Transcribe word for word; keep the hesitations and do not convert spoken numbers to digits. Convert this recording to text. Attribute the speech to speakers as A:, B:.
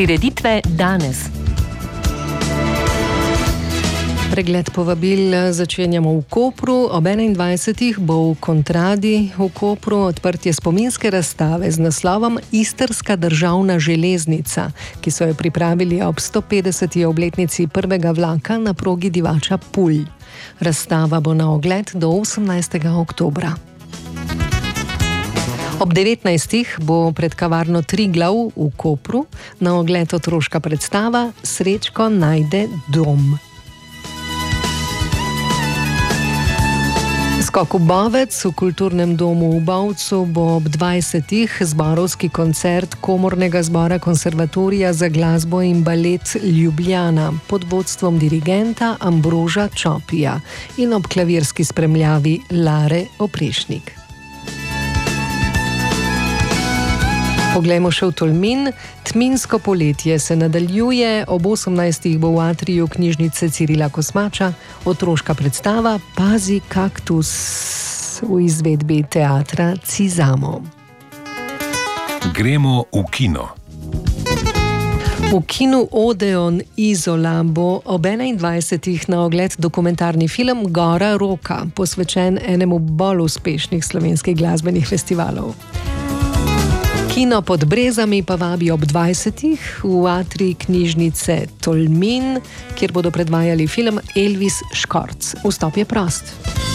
A: Prireditve danes. Pregled povabil začenjamo v Kopru. Ob enaindvajsetih bo v Kontradi v Kopru odprtje spominske razstave z naslovom Istrska državna železnica, ki so jo pripravili ob stopetdeseti obletnici prvega vlaka na progi Divača-Pulj. Razstava bo na ogled do osemnajstega oktobra. Ob devetnajstih bo pred kavarno Triglav v Kopru na ogled otroška predstava Srečko najde dom. Skok v Bovec v kulturnem domu v Bovcu bo ob dvajsetih zborovski koncert Komornega zbora Konservatorija za glasbo in balet Ljubljana pod vodstvom dirigenta Ambroža Čopija in ob klavirski spremljavi Lare Oprešnik. Poglejmo še v Tolmin. Tminsko poletje se nadaljuje, ob osemnajstih bo v atriju knjižnice Cirila Kosmača otroška predstava Pazi kaktus v izvedbi teatra Cizamo.
B: Gremo v kino.
A: V kinu Odeon Izola bo ob enaindvajsetih na ogled dokumentarni film Gora Roka, posvečen enemu bolj uspešnih slovenskih glasbenih festivalov. Kino Pod brezami pa vabi ob dvajsetih v atrij knjižnice Tolmin, kjer bodo predvajali film Elvis Škorc. Vstop je prost.